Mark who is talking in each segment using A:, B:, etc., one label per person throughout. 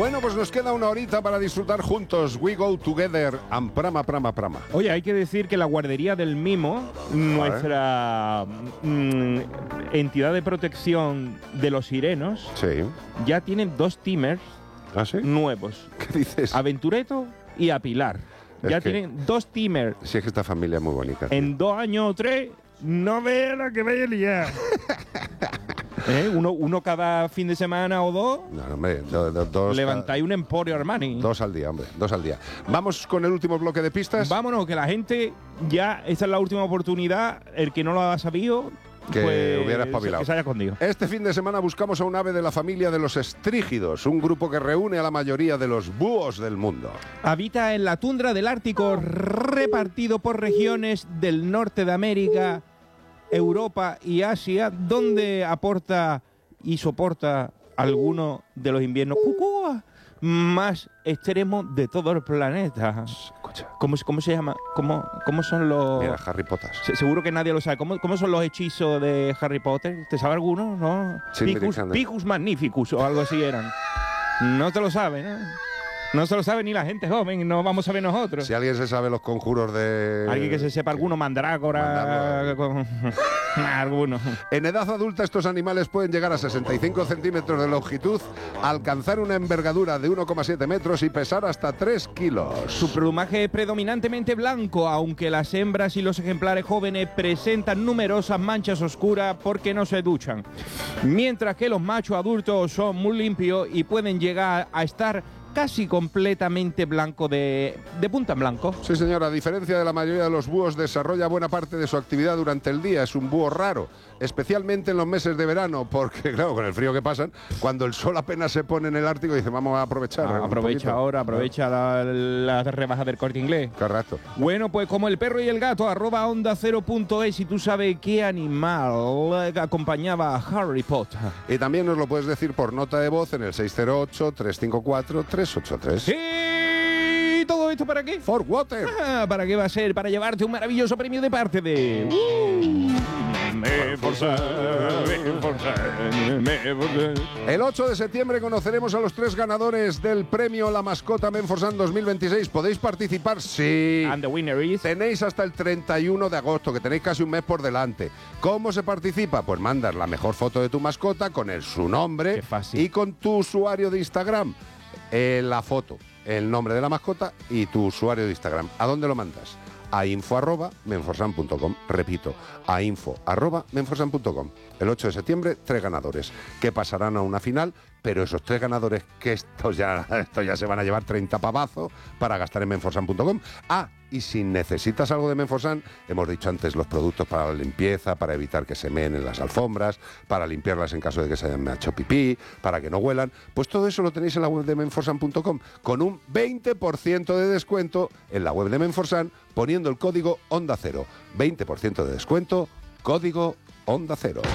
A: Bueno, pues nos queda una horita para disfrutar juntos. We go together and prama.
B: Oye, hay que decir que la guardería del Mimo, nuestra entidad de protección de los sirenos,
A: Sí.
B: ya tienen 2 timers
A: ¿Ah, sí?
B: nuevos.
A: ¿Qué dices?
B: A Ventureto y a Pilar.
A: Es
B: Ya
A: que-
B: tienen 2 timers.
A: Si es que esta familia es muy bonita. tío.
B: En 2 años o 3, no veas la que vaya a liar. Uno cada fin de semana o 2,
A: No, hombre, dos.
B: levantáis un Emporio Armani.
A: 2 al día, hombre. 2 al día. Vamos con el último bloque de pistas.
B: Vámonos, que la gente ya, esta es la última oportunidad. El que no lo ha sabido,
A: Que
B: pues,
A: hubiera espabilado.
B: que se haya escondido.
A: Este fin de semana buscamos a un ave de la familia de los estrígidos, un grupo que reúne a la mayoría de los búhos del mundo.
B: Habita en la tundra del Ártico, repartido por regiones del norte de América, Europa y Asia, donde aporta y soporta algunos de los inviernos más extremos de todo el planeta.
A: Escucha.
B: ¿Cómo se llama? ¿Cómo son los...?
A: Mira, Harry Potter.
B: Seguro que nadie lo sabe. ¿Cómo son los hechizos de Harry Potter? ¿Te sabe alguno? ¿No?
A: Sí, Alexander.
B: Picus Magnificus o algo así eran. No te lo sabe, ¿no? No se lo sabe ni la gente joven, no vamos a ver nosotros.
A: Si alguien se sabe los conjuros de...
B: Alguien que se sepa alguno, mandrágora, alguno.
A: En edad adulta estos animales pueden llegar a 65 centímetros de longitud, alcanzar una envergadura de 1,7 metros y pesar hasta 3 kilos.
B: Su plumaje es predominantemente blanco, aunque las hembras y los ejemplares jóvenes presentan numerosas manchas oscuras porque no se duchan. Mientras que los machos adultos son muy limpios y pueden llegar a estar casi completamente blanco de punta en blanco.
A: Sí, señora, a diferencia de la mayoría de los búhos, desarrolla buena parte de su actividad durante el día. Es un búho raro, especialmente en los meses de verano, porque, claro, con el frío que pasan, cuando el sol apenas se pone en el Ártico, dice, vamos a aprovechar. un
B: Aprovecha
A: poquito.
B: ahora, aprovecha la rebaja del Corte Inglés.
A: Correcto.
B: Bueno, pues como el perro y el gato, @onda0.es, y tú sabes qué animal acompañaba a Harry Potter.
A: Y también nos lo puedes decir por nota de voz en el 608-354-383.
B: ¿Y todo esto para qué?
A: For Water.
B: ¿Para qué va a ser? Para llevarte un maravilloso premio de parte de...
A: El 8 de septiembre conoceremos a los 3 ganadores del premio La Mascota Menforsan 2026. ¿Podéis participar? Sí.
B: And the winner is...
A: Tenéis hasta el 31 de agosto, que tenéis casi un mes por delante. ¿Cómo se participa? Pues mandas la mejor foto de tu mascota con su nombre
B: Qué fácil.
A: y con tu usuario de Instagram. La foto, el nombre de la mascota y tu usuario de Instagram. ¿A dónde lo mandas? A info@menforsan.com. Repito, a info@menforsan.com. El 8 de septiembre, 3 ganadores que pasarán a una final, pero esos 3 ganadores, que estos ya se van a llevar 30 pavazos para gastar en menforsan.com. Y si necesitas algo de Menforsan, hemos dicho antes los productos para la limpieza, para evitar que se meen en las alfombras, para limpiarlas en caso de que se hayan hecho pipí, para que no huelan, pues todo eso lo tenéis en la web de menforsan.com con un 20% de descuento en la web de Menforsan poniendo el código Onda Cero. 20% de descuento, código Onda Cero.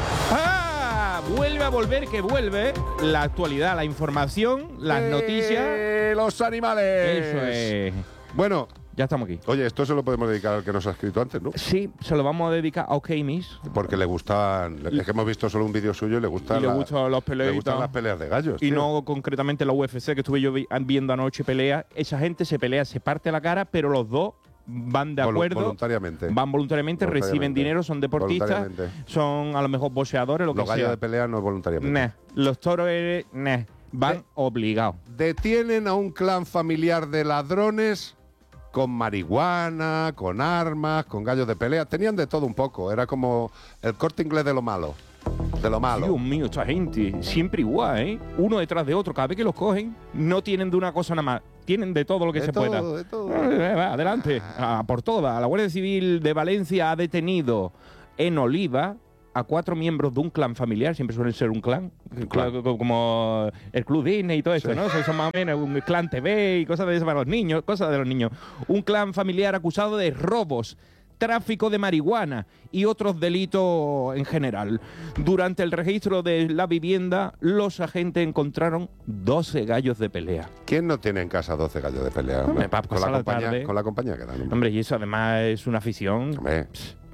B: Vuelve a volver, que vuelve la actualidad, la información, las noticias.
A: ¡Los animales!
B: Eso es.
A: Bueno,
B: Ya estamos aquí.
A: oye, esto se lo podemos dedicar al que nos ha escrito antes, ¿no?
B: Sí, se lo vamos a dedicar a OK Miss.
A: Porque le gustan, es que hemos visto solo un vídeo suyo y le gustan,
B: Y le gustan los peleas
A: le
B: y
A: gustan
B: tal.
A: las peleas de gallos.
B: Y
A: tío.
B: no concretamente la UFC, que estuve yo viendo anoche pelea. Esa gente se pelea, se parte la cara, pero los dos van de acuerdo.
A: Voluntariamente.
B: Van voluntariamente, reciben dinero, son deportistas,
A: Voluntariamente.
B: son a lo mejor boxeadores, lo
A: Los
B: que
A: gallos
B: sea.
A: de pelea no es voluntariamente.
B: Nah. Los toros van obligados.
A: Detienen a un clan familiar de ladrones con marihuana, con armas, con gallos de pelea. Tenían de todo un poco. Era como el Corte Inglés de lo malo. De lo malo.
B: Dios mío, esta gente, siempre igual, ¿eh? Uno detrás de otro. Cada vez que los cogen, no tienen de una cosa nada más. Tienen de todo lo que
A: De
B: se
A: todo,
B: pueda.
A: de todo.
B: Va, adelante. Por todas. La Guardia Civil de Valencia ha detenido en Oliva a 4 miembros de un clan familiar. Siempre suelen ser un clan. Como el Club Disney y todo eso,
A: Sí.
B: ¿no? Son más o menos un clan TV y cosas de eso para los niños. Cosas de los niños. Un clan familiar acusado de robos, tráfico de marihuana y otros delitos en general. Durante el registro de la vivienda, los agentes encontraron 12 gallos de pelea.
A: ¿Quién no tiene en casa 12 gallos de pelea?
B: Hombre, para
A: con,
B: pasar la
A: compañía,
B: tarde.
A: con la compañía que dan.
B: Hombre, y eso además es una afición.
A: Hombre,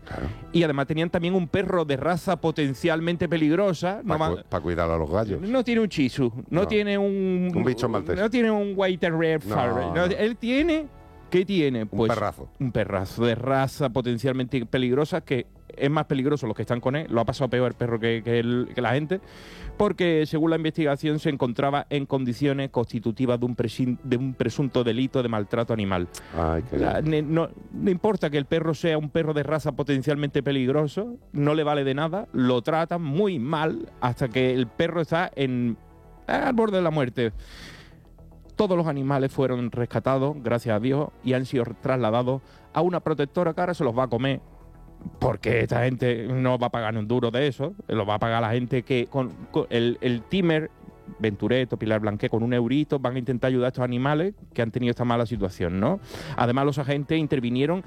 A: Claro.
B: Y además tenían también un perro de raza potencialmente peligrosa.
A: Para cuidar a los gallos.
B: No tiene un Shih Tzu, no tiene un
A: bicho maltés.
B: No tiene un White Terrier.
A: No.
B: Él tiene... ¿Qué tiene? Pues un perrazo de raza potencialmente peligrosa, que es más peligroso los que están con él. Lo ha pasado peor el perro que la gente, porque según la investigación se encontraba en condiciones constitutivas de un presunto delito de maltrato animal.
A: Ay,
B: no importa que el perro sea un perro de raza potencialmente peligroso, no le vale de nada, lo tratan muy mal hasta que el perro está al borde de la muerte. Todos los animales fueron rescatados, gracias a Dios, y han sido trasladados a una protectora que ahora se los va a comer, porque esta gente no va a pagar ni un duro de eso, lo va a pagar la gente que con el Timer, Ventureto, Pilar Blanqué, con €1 van a intentar ayudar a estos animales que han tenido esta mala situación, ¿no? Además, los agentes intervinieron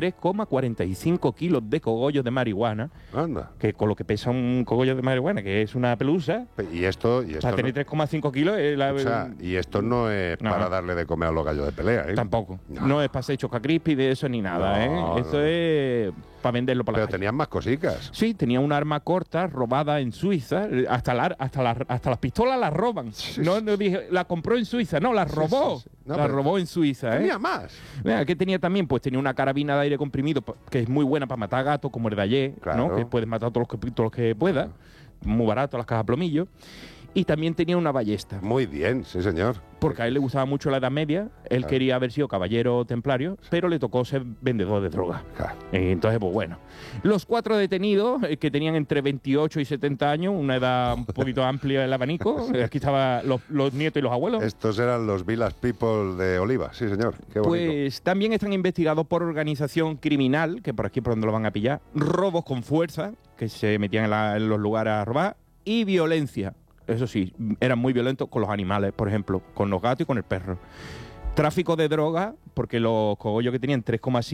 B: 3,45 kilos de cogollos de marihuana.
A: Anda.
B: Que con lo que pesa un cogollo de marihuana, que es una pelusa.
A: Y esto
B: para tener 3,5 kilos...
A: y esto no es para darle de comer a los gallos de pelea, ¿eh?
B: Tampoco. No es para hacer chocacrispy de eso ni nada, ¿eh? Esto es para venderlo por la calle.
A: Pero tenían más cositas.
B: Sí, tenía un arma corta robada en Suiza. Hasta las pistolas las roban. No dije, la compró en Suiza, no, la robó.
A: Sí. No,
B: la robó en Suiza, ¿eh?
A: Tenía más.
B: Mira, ¿qué tenía también? Pues tenía una carabina de aire comprimido que es muy buena para matar gatos, como el de ayer,
A: claro,
B: ¿no? Que puedes matar todos los que puedas. Muy barato, las cajas plomillo. Y también tenía una ballesta.
A: Muy bien, sí, señor.
B: Porque a él le gustaba mucho la Edad Media. Él quería haber sido caballero templario, pero le tocó ser vendedor de droga.
A: Claro.
B: Entonces, pues bueno. Los 4 detenidos, que tenían entre 28 y 70 años, una edad un poquito amplia el abanico. Aquí estaban los nietos y los abuelos.
A: Estos eran los Village People de Oliva, sí, señor. Qué bonito.
B: Pues también están investigados por organización criminal, que por aquí por donde lo van a pillar, robos con fuerza, que se metían en los lugares a robar, y violencia. Eso sí, eran muy violentos con los animales, por ejemplo, con los gatos y con el perro. Tráfico de droga, porque los cogollos que tenían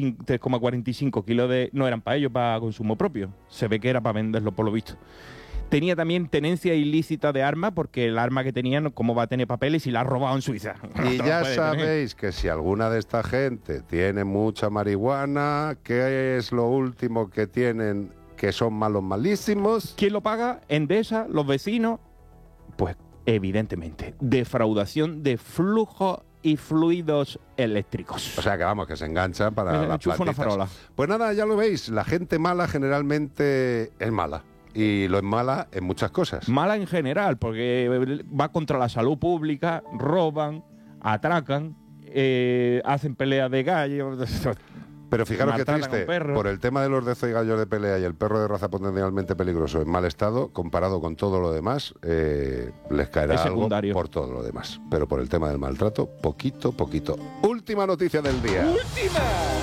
B: 3,45 kilos no eran para ellos, para consumo propio. Se ve que era para venderlo, por lo visto. Tenía también tenencia ilícita de armas, porque el arma que tenían, ¿cómo va a tener papeles si la ha robado en Suiza?
A: Y ya sabéis que si alguna de esta gente tiene mucha marihuana, ¿qué es lo último que tienen que son malos malísimos?
B: ¿Quién lo paga? Endesa, los vecinos. Pues evidentemente, defraudación de flujo y fluidos eléctricos.
A: O sea que vamos, que se enganchan para las
B: una farola.
A: Pues nada, ya lo veis, la gente mala generalmente es mala. Y lo es mala en muchas cosas.
B: Mala en general, porque va contra la salud pública, roban, atracan, hacen peleas de gallos.
A: Pero fijaros qué triste, por el tema de los de gallos de pelea y el perro de raza potencialmente peligroso en mal estado, comparado con todo lo demás, les caerá algo por todo lo demás. Pero por el tema del maltrato, poquito. Última noticia del día.
B: ¡Última!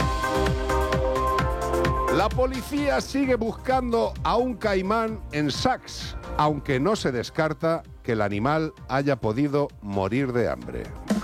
A: La policía sigue buscando a un caimán en Sacs, aunque no se descarta que el animal haya podido morir de hambre.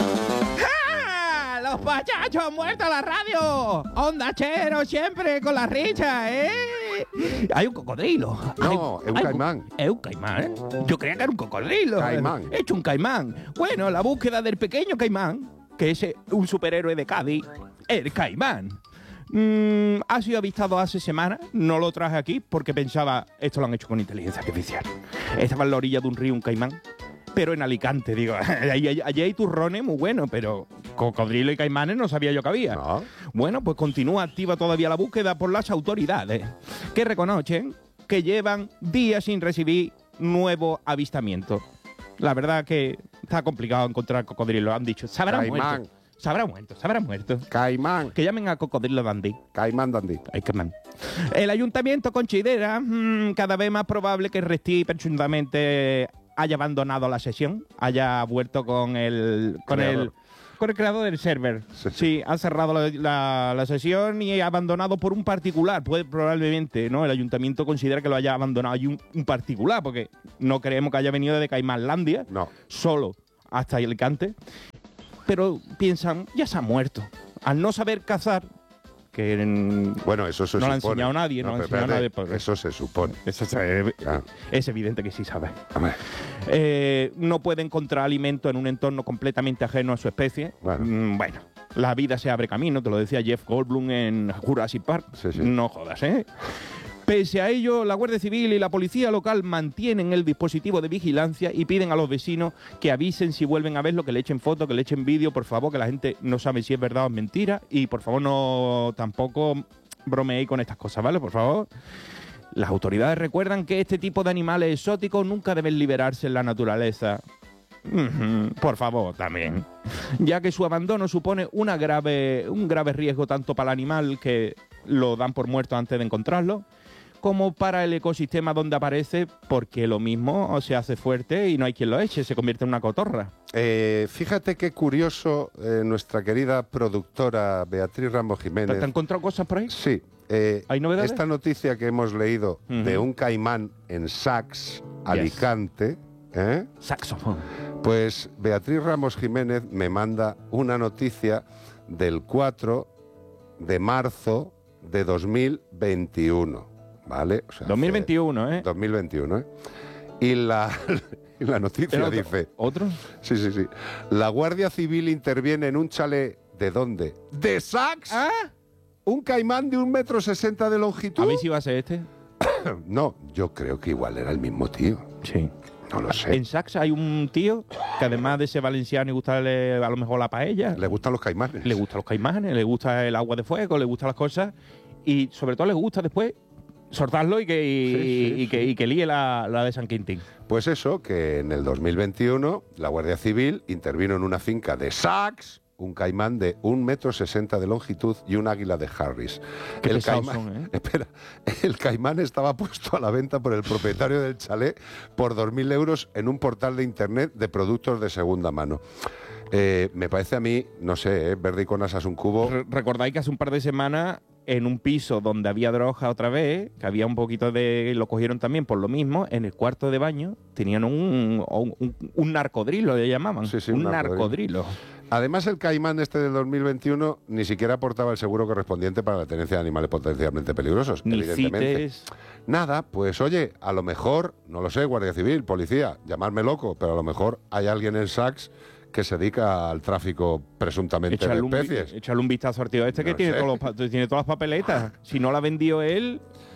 B: ¡Los pachachos han muerto a la radio! ¡Onda Chero siempre con la richa, Hay un cocodrilo.
A: No, es un caimán.
B: Es un caimán. Yo creía que era un cocodrilo.
A: Caimán.
B: He hecho un caimán. Bueno, la búsqueda del pequeño caimán, que es un superhéroe de Cádiz, el caimán. Ha sido avistado hace semanas. No lo traje aquí porque pensaba, esto lo han hecho con inteligencia artificial. Estaba en la orilla de un río un caimán, pero en Alicante, digo. Allí hay turrones muy buenos, pero cocodrilo y caimanes no sabía yo que había.
A: No.
B: Bueno, pues continúa activa todavía la búsqueda por las autoridades, que reconocen que llevan días sin recibir nuevo avistamiento. La verdad que está complicado encontrar cocodrilo. Han dicho, se habrá muerto. Se habrá muerto.
A: Caimán.
B: Que llamen a Cocodrilo Dandy.
A: Caimán Dandy.
B: Ay, caimán. El ayuntamiento considera cada vez más probable que Restí presuntamente haya abandonado la sesión, haya vuelto con el creador del server. Sí, ha cerrado la sesión y ha abandonado por un particular. Probablemente, ¿no? El ayuntamiento considera que lo haya abandonado un particular, porque no creemos que haya venido de Caimánlandia, solo hasta Alicante. Pero piensan, ya se ha muerto. Al no saber cazar, que
A: bueno, eso se
B: no
A: supone.
B: Lo ha enseñado nadie, no lo ha enseñado nadie. Porque
A: eso se supone.
B: Es evidente que sí sabe. No puede encontrar alimento en un entorno completamente ajeno a su especie. Bueno, La vida se abre camino, te lo decía Jeff Goldblum en Jurassic Park.
A: Sí, sí.
B: No jodas, ¿eh? Pese a ello, la Guardia Civil y la policía local mantienen el dispositivo de vigilancia y piden a los vecinos que avisen si vuelven a verlo, que le echen fotos, que le echen vídeo, por favor, que la gente no sabe si es verdad o es mentira. Y por favor, no tampoco bromeéis con estas cosas, ¿vale? Por favor. Las autoridades recuerdan que este tipo de animales exóticos nunca deben liberarse en la naturaleza. Por favor, también. Ya que su abandono supone un grave riesgo tanto para el animal, que lo dan por muerto antes de encontrarlo, como para el ecosistema donde aparece, porque lo mismo se hace fuerte y no hay quien lo eche, se convierte en una cotorra.
A: Fíjate qué curioso, nuestra querida productora Beatriz Ramos Jiménez.
B: ¿Te han encontrado cosas por ahí?
A: Sí.
B: ¿Hay novedades?
A: Esta noticia que hemos leído de un caimán en Sax, Alicante,
B: Saxofón.
A: Pues Beatriz Ramos Jiménez me manda una noticia del 4 de marzo de 2021. ¿Vale? O sea,
B: 2021, ¿eh?
A: 2021, ¿eh? Y la noticia dice...
B: ¿Otro?
A: Sí. La Guardia Civil interviene en un chalet... ¿De dónde? ¿De Sax?
B: ¿Ah?
A: ¿Un caimán de 1,60 m de longitud?
B: A ver si va a ser este.
A: No, yo creo que igual era el mismo tío.
B: Sí.
A: No lo sé.
B: En Sax hay un tío que además de ser valenciano y gustarle a lo mejor la paella...
A: Le gustan los caimanes.
B: Le gustan los caimanes, le gusta el agua de fuego, le gustan las cosas y sobre todo le gusta después soltarlo y que líe la de San Quintín.
A: Pues eso, que en el 2021 la Guardia Civil intervino en una finca de Sax, un caimán de 1,60 m de longitud y un águila de Harris.
B: Qué
A: El
B: pesados
A: caimán,
B: son, ¿eh?
A: Espera, el caimán estaba puesto a la venta por el propietario del chalet por 2.000 euros en un portal de internet de productos de segunda mano. Me parece a mí, no sé, verde y con asas un cubo.
B: Recordáis que hace un par de semanas en un piso donde había droga otra vez, que había un poquito de... lo cogieron también por lo mismo, en el cuarto de baño tenían un narcodrilo, le llamaban.
A: Sí,
B: un narcodrilo.
A: Además, el caimán este del 2021 ni siquiera aportaba el seguro correspondiente para la tenencia de animales potencialmente peligrosos,
B: Ni
A: evidentemente.
B: CITES.
A: Nada, pues oye, a lo mejor, no lo sé, Guardia Civil, policía, llamarme loco, pero a lo mejor hay alguien en Sax que se dedica al tráfico presuntamente de especies.
B: Échale un vistazo al tío este que
A: No
B: tiene,
A: sé.
B: tiene todas las papeletas. Si no la vendió él,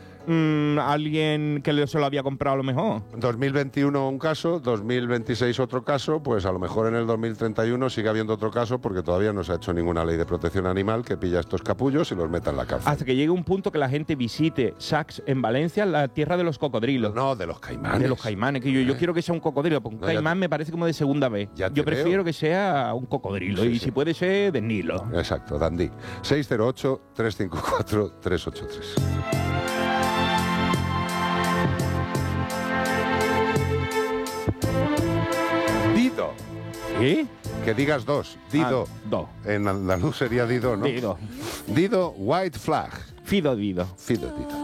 B: alguien que se lo había comprado a lo mejor.
A: 2021 un caso, 2026 otro caso, pues a lo mejor en el 2031 sigue habiendo otro caso porque todavía no se ha hecho ninguna ley de protección animal que pilla a estos capullos y los meta en la cárcel.
B: Hasta que llegue un punto que la gente visite Sax en Valencia, la tierra de los cocodrilos.
A: No, de los caimanes.
B: De los caimanes, que yo quiero que sea un cocodrilo, porque un caimán me parece como de segunda vez. Yo prefiero que sea un cocodrilo y si puede ser de Nilo.
A: Exacto, Dandy. 608-354-383. Dido.
B: ¿Qué?
A: Que digas dos. Dido.
B: Dos.
A: En andaluz sería Dido, ¿no?
B: Dido.
A: Dido White Flag.
B: Fido Dido.
A: Fido Dido.